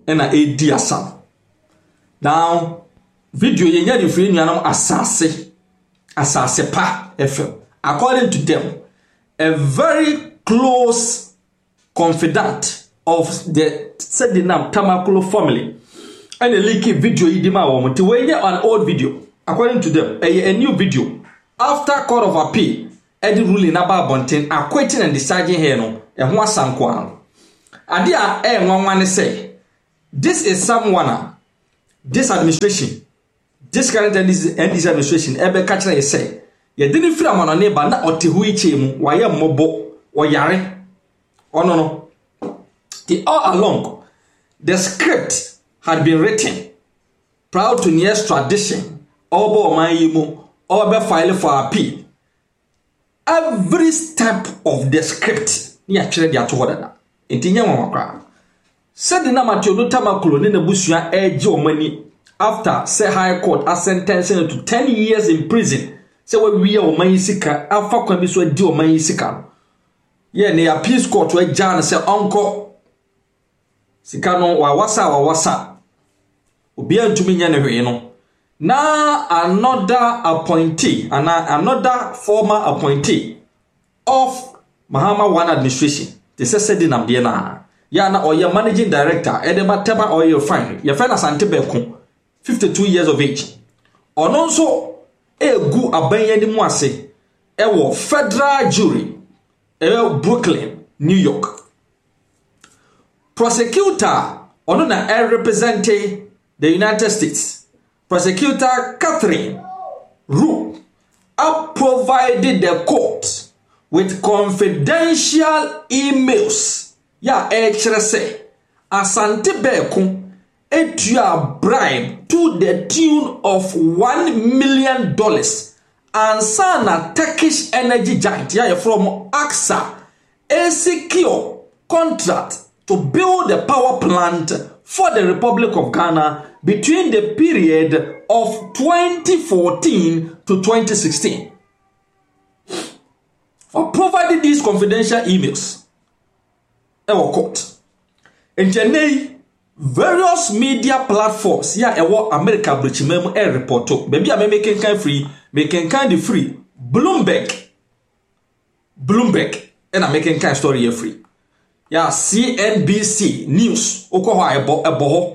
ena edi asam. Now video yenya di free nuanam asase pa FM. According to them, a very close confidant of the Sedinam Tamakulo family and a leaky video idima woman to weigh an old video. According to them, a new video after Court of Appeal, Eddie ruling about Bonten acquitting and deciding here no and one Sankwan. Adia one say this is someone this administration, this current and this administration, Ebe Catcher say. You didn't feel on a neighbor, not or Tihuichim, why a mobo or yare. Oh no. All along, the script had been written, proud to nearest tradition, obo mayimo, or be file for appeal. Every step of the script, ni actually they are told that. Intinya mama said the Namatono Tamakulo in the Bushia edge money after say High Court are sentencing to 10 years in prison. So we are Maisika, Alpha can be so do Maisika. Ye ne appeals court where Jan say uncle Sikano wasa. Ubia to me no. Now another appointee, another former appointee of Mahama One administration. They said in Amdiana. Yana or your managing director, Edema Teba or your friend Asante Beko, 52 years of age. On also gu abanyani mu ase ewo federal jury Brooklyn, New York. Prosecutor ono na representing the United States. Prosecutor Catherine Roux provided the court with confidential emails. Ya say Asante Beko etua bribe to the tune of $1 million and sana Turkish energy giant from AXA a secure contract to build a power plant for the Republic of Ghana between the period of 2014 to 2016. For providing these confidential emails, our court in January, various media platforms America Brichimem report to baby I making kind free Bloomberg and I'm making kind story free CNBC news ebo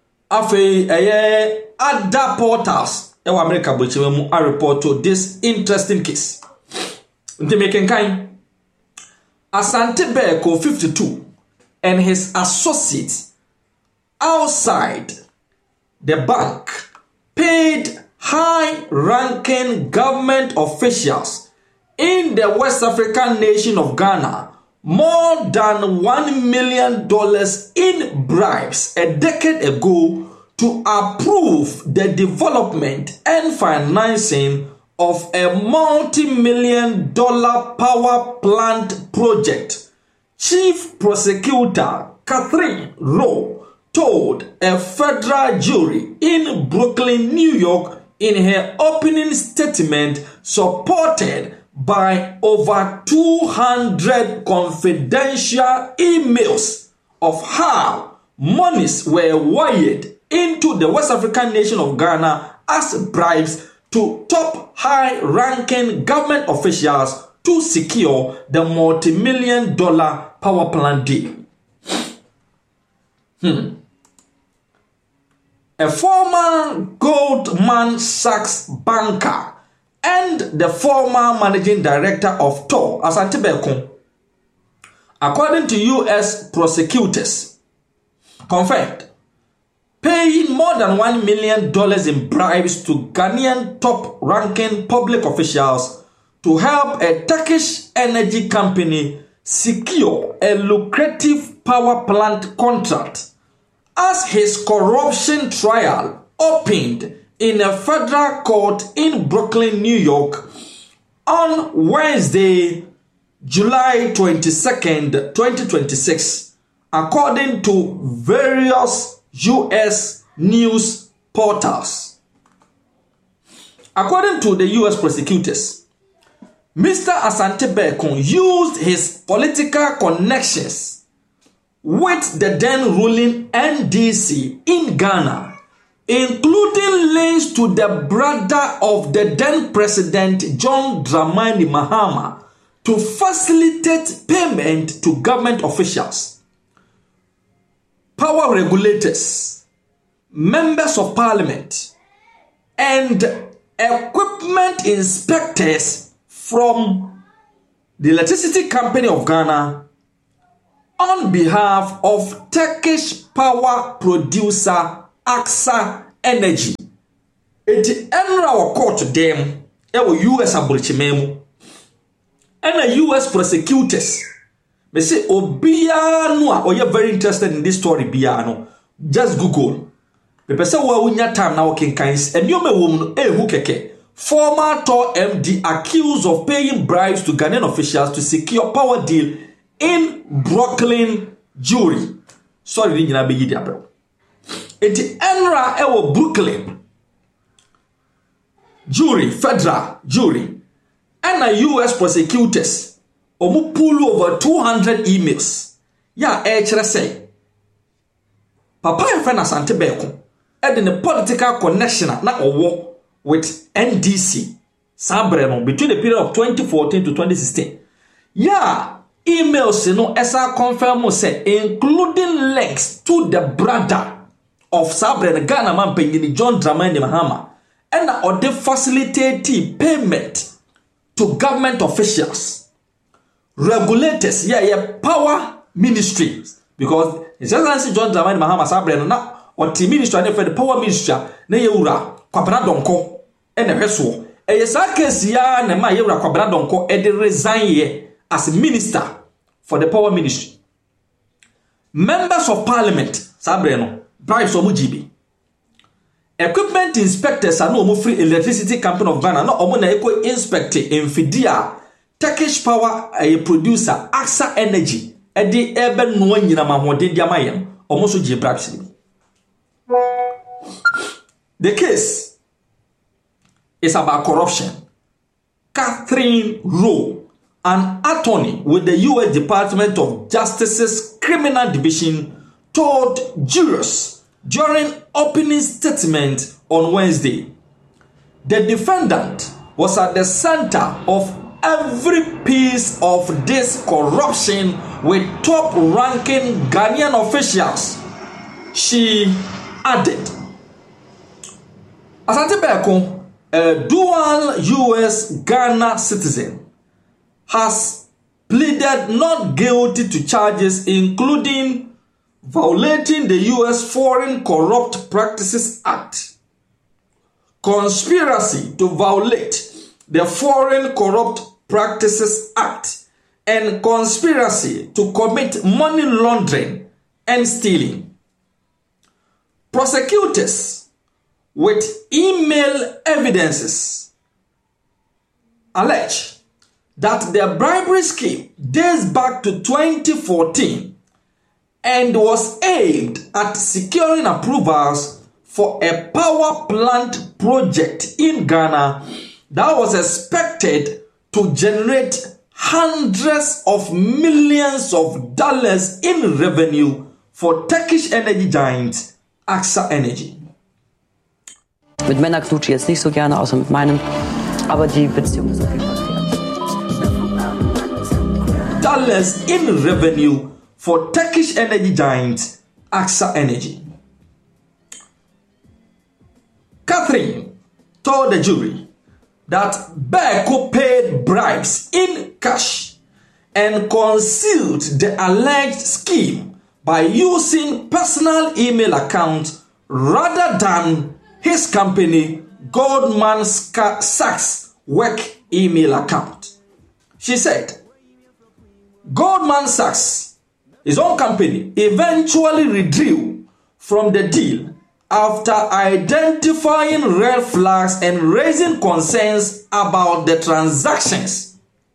afe other portals America Brichimem report to this interesting case. They making kind Asante Beko 52 and his associates outside the bank paid high-ranking government officials in the West African nation of Ghana more than $1 million in bribes a decade ago to approve the development and financing of a multi-million-dollar power plant project. Chief Prosecutor Catherine Roux told a federal jury in Brooklyn, New York, in her opening statement, supported by over 200 confidential emails, of how monies were wired into the West African nation of Ghana as bribes to top high-ranking government officials to secure the multi-million-dollar power plant deal. A former Goldman Sachs banker and the former managing director of TOR, Asante Beko, according to U.S. prosecutors, confirmed paying more than $1 million in bribes to Ghanaian top-ranking public officials to help a Turkish energy company secure a lucrative power plant contract as his corruption trial opened in a federal court in Brooklyn, New York on Wednesday, July 22nd, 2026, according to various U.S. news portals. According to the U.S. prosecutors, Mr. Asante Beko used his political connections with the then ruling NDC in Ghana, including links to the brother of the then president John Dramani Mahama to facilitate payment to government officials, power regulators, members of parliament, and equipment inspectors from the Electricity Company of Ghana on behalf of Turkish power producer AXA Energy. Eti enra wa court dem US abolichimemu and US prosecutors. Me say obiya no a oye very interested in this story biya no. Just Google. Me pese wa unya time na working kinds and you me wom no ehu keke. Former TOR MD accused of paying bribes to Ghanaian officials to secure power deal in Brooklyn jury. Sorry, ni na be yidi abro. Eti enra ewo Brooklyn jury, federal jury, and a US prosecutors omu pull over 200 emails. Ya chere say papa e friend Asante Beko e the political connection na owo with NDC Sabreno between the period of 2014 to 2016. Yeah, emails no esa confirm say including links to the brother of Sabreno Ghana man penyin John Dramani Mahama and or facilitate payment to government officials, regulators, power ministries, because it's just John Dramani Mahama Sabreno na or the ministry and for the power ministry na yewura kwabra donko and the hweso e yesa case ya na ma yewura kwabra donko e de resign here as minister for the power ministry. Members of parliament Sabreno bribes omu GB. Equipment inspectors are no more free Electricity Company of Ghana, no omo na eko inspect Infidia Turkish power a producer AXA Energy e de ebe no nyina ma hoden dia mayem omo so je bribes. The case is about corruption. Catherine Rowe, an attorney with the US Department of Justice's Criminal Division, told jurors during opening statement on Wednesday, the defendant was at the center of every piece of this corruption with top-ranking Ghanaian officials. She added, Asante Beko, a dual US Ghana citizen, has pleaded not guilty to charges including violating the US Foreign Corrupt Practices Act, conspiracy to violate the Foreign Corrupt Practices Act, and conspiracy to commit money laundering and stealing. Prosecutors with email evidences allege that the bribery scheme dates back to 2014 and was aimed at securing approvals for a power plant project in Ghana that was expected to generate hundreds of millions of dollars in revenue for Turkish energy giant AXA Energy. Mit Männern knutsche ich jetzt nicht so gerne, außer mit meinem, aber die Beziehung ist auf jeden Fall fair. Dollars in revenue for Turkish energy giant AXA Energy. Catherine told the jury that Beko paid bribes in cash and concealed the alleged scheme by using personal email accounts rather than his company Goldman Sachs work email account. She said, Goldman Sachs, his own company, eventually withdrew from the deal after identifying red flags and raising concerns about the transactions.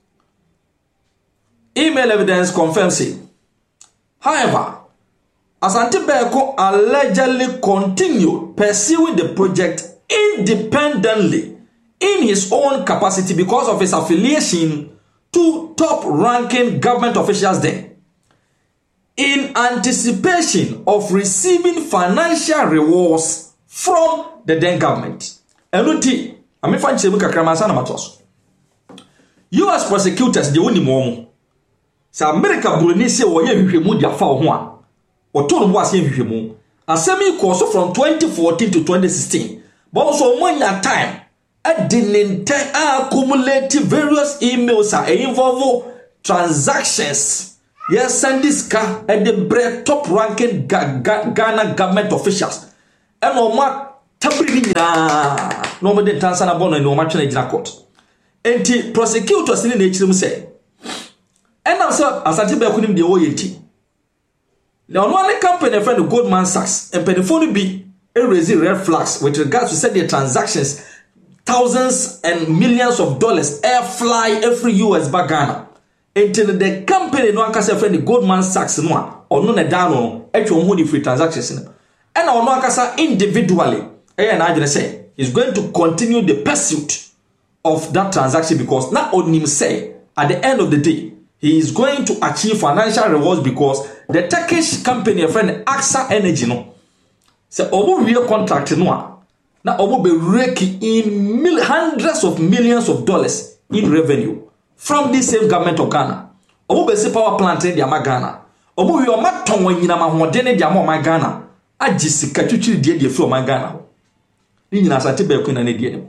Email evidence confirms it. However, Asante Beko allegedly continued pursuing the project independently in his own capacity because of his affiliation to top-ranking government officials there. in anticipation of receiving financial rewards from the then government. Enuti, I'm find Chebu Kakramasana Matos. US prosecutors, the only mom. Sa America Bulinese or Yemu dia fa ho or told was Yemu. A semi course from 2014 to 2016. But also one time, I didn't accumulate various emails that involve transactions. Yes, send this car at the top ranking Ghana government officials. And no more tabri no more than Tanzania born and no match in court. And the prosecutors in the say, and also as I tell you, the OET. Now, one company friend of Goldman Sachs and Penifoni be raising red flags with regards to set their transactions, thousands and millions of dollars air fly every US back Ghana. Until the company no akasa friend Goldman Sachs no or no na down etwe ho di free transactions no. And no akasa individually na I say he's going to continue the pursuit of that transaction because not only him say at the end of the day he is going to achieve financial rewards because the Turkish company friend AXA Energy no say obo real contract no na obo be rake in hundreds of millions of dollars in revenue from the same government of Ghana. Obo be se power plant in the Ghana. Obo wi o maton wanyina mahode ne dia ma Ghana. Agi sika twitwiri die from Ghana. Ni nyina asate be ku na ne die.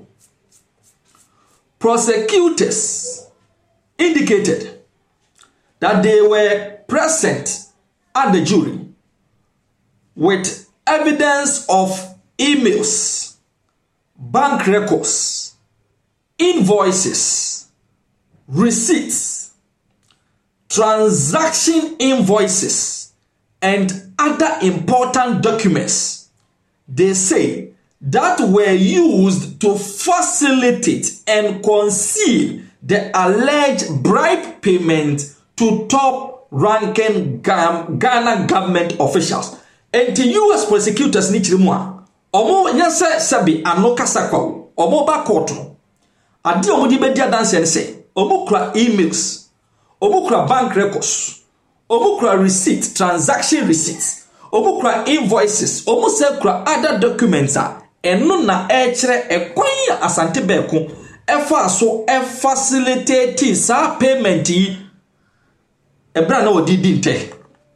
Prosecutors indicated that they were present at the jury with evidence of emails, bank records, invoices, receipts, transaction invoices, and other important documents, they say, that were used to facilitate and conceal the alleged bribe payment to top-ranking Ghana government officials. And the US prosecutors ni chirimwa, omo nyase sabi anoka sakwa, omo ba court no. Adi omo di bedia dance and say, omo kura emails, omo kura bank records, omo kura receipts, transaction receipts, omo kura invoices, omo se kura other documents eno na chere ekwan asante beko efa so facilitate sa payment yi ebra na odidi nte.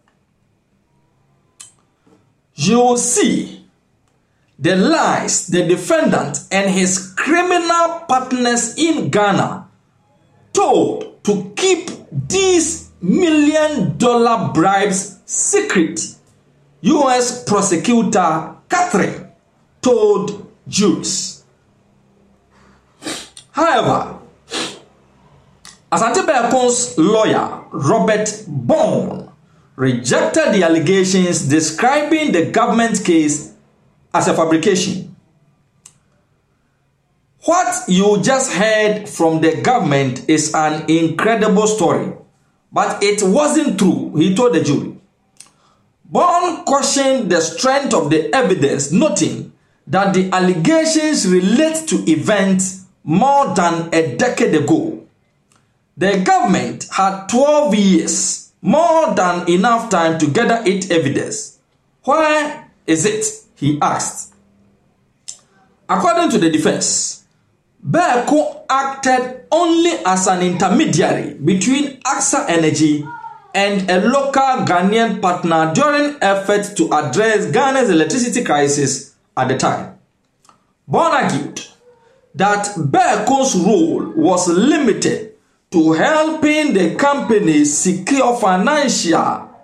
You see the lies the defendant and his criminal partners in Ghana told to keep these $1 million bribes secret. US prosecutor Catherine told juries. However, Asante Beko's lawyer Robert Bond rejected the allegations describing the government case as a fabrication. What you just heard from the government is an incredible story, but it wasn't true, he told the jury. Bond cautioned the strength of the evidence, noting that the allegations relate to events more than a decade ago. The government had 12 years, more than enough time to gather its evidence. Where is it? He asked. According to the defense, Beko acted only as an intermediary between AXA Energy and a local Ghanaian partner during efforts to address Ghana's electricity crisis at the time. Bond argued that Beko's role was limited to helping the company secure financing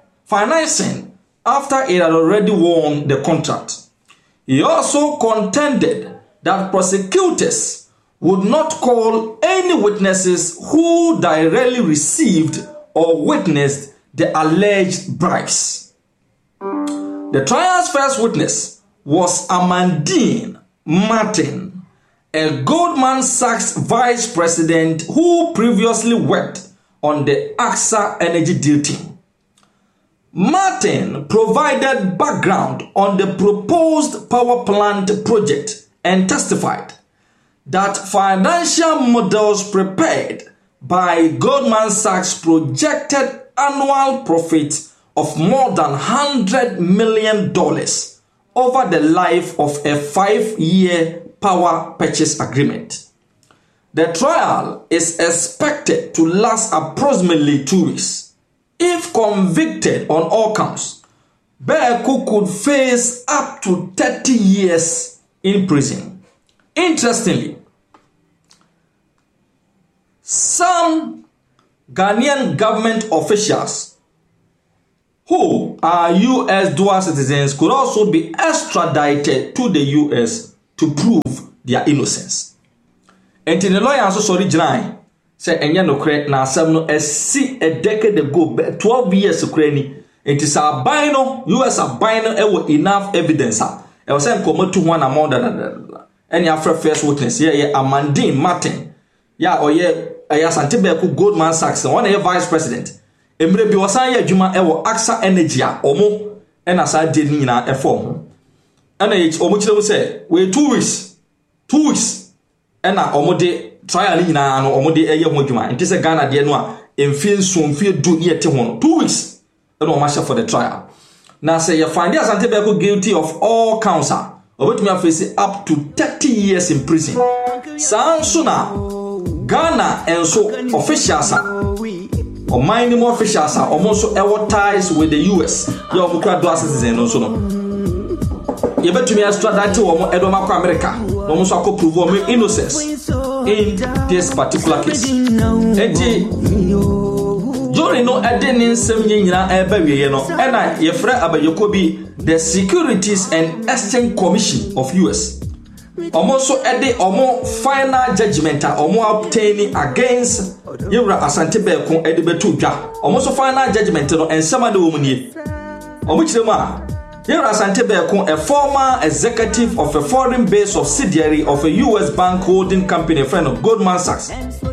after it had already won the contract. He also contended that prosecutors would not call any witnesses who directly received or witnessed the alleged bribes. The trial's first witness was Amandine Martin, a Goldman Sachs vice president who previously worked on the AXA Energy deal team. Martin provided background on the proposed power plant project and testified that financial models prepared by Goldman Sachs projected annual profits of more than $100 million over the life of a 5-year power purchase agreement. The trial is expected to last approximately 2 weeks. If convicted on all counts, Bawku could face up to 30 years in prison. Interestingly, some Ghanaian government officials who are U.S. dual citizens could also be extradited to the U.S. to prove their innocence. And in the lawyer also sorry Jai say enya no kre na asem no a decade ago 12 years krani it is a bino US a bino enough evidence e was say nkomo to one amount that any after first witness here Amandine Martin ya oye Asante Bawku Goldman Sachs one a vice president emre bi wasan ya adwuma ewo AXA Energy a omo na sa de nyina e form ana omo kire say we 2 weeks ena omode trial nyina no omode eye ho adwuma enti se Ghana de no a emfie nsomfie du ne yete ho no 2 weeks ena o masha for the trial na say you find Asante Bawku guilty of all counts obetumi face up to 30 years in prison sanso na Ghana enso officials or minimum officials almost ever ties with the US you have to dual citizen no so no you betumi extradite wo edoma ko America almost akọ prove wo innocence in this particular case enti Jori no edeni nsem nyina eba wiye no ena yefre abayokobi the Securities and Exchange Commission of US almost ede omo final judgment omo obtaining against Yewra Asante Bawku ede betu dwa almost final judgment no ensema de wo munie omo kiremu a Yewra Asante Bawku a former executive of a foreign-based subsidiary of a US bank holding company, a friend of Goldman Sachs,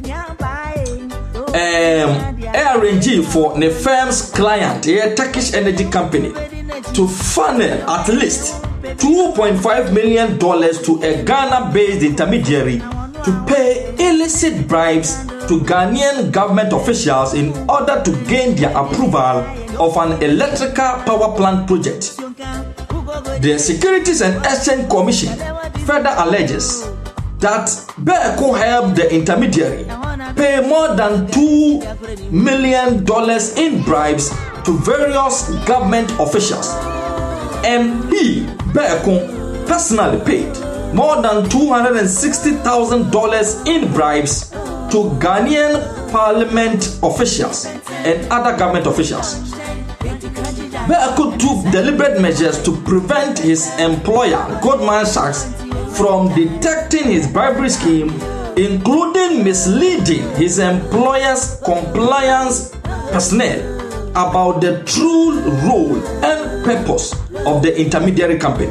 arranged for the firm's client, a Turkish energy company, to funnel at least $2.5 million to a Ghana-based intermediary to pay illicit bribes to Ghanaian government officials in order to gain their approval of an electrical power plant project. The Securities and Exchange Commission further alleges that Bawku helped the intermediary pay more than $2 million in bribes to various government officials, and he, Bawku, personally paid more than $260,000 in bribes to Ghanaian parliament officials and other government officials. Bawku took deliberate measures to prevent his employer, Goldman Sachs, from detecting his bribery scheme, including misleading his employer's compliance personnel about the true role and purpose of the intermediary company.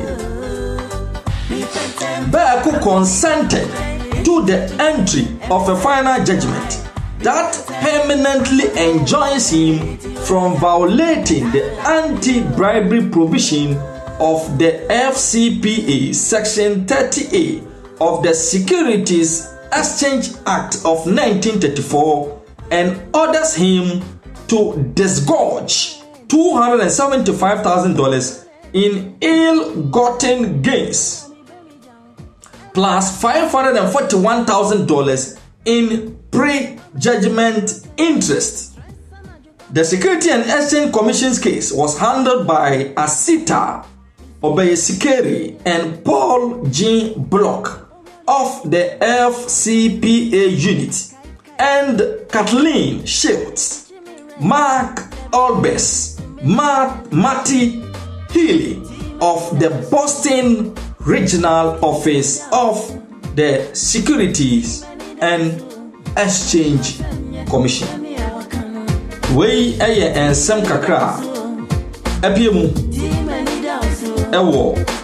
Bawku consented to the entry of a final judgment that permanently enjoins him from violating the anti-bribery provision of the FCPA Section 30A of the Securities Exchange Act of 1934 and orders him to disgorge $275,000 in ill-gotten gains plus $541,000 in pre-judgment interest. The Security and Exchange Commission's case was handled by Asita Obeyesikeri and Paul G. Block of the FCPA unit and Kathleen Schultz, Mark Albers, Matty Healy of the Boston Regional Office of the Securities and Exchange Commission. We eye ensem kakra apiemu ewo